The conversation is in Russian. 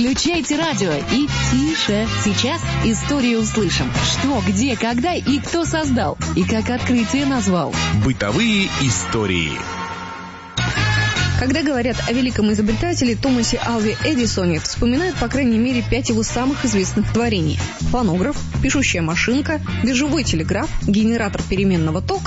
Включайте радио и тише. Сейчас историю услышим. Что, где, когда и кто создал. И как открытие назвал. Бытовые истории. Когда говорят о великом изобретателе Томасе Альве Эдисоне, вспоминают по крайней мере 5 его самых известных творений. Фонограф, пишущая машинка, биржевой телеграф, генератор переменного тока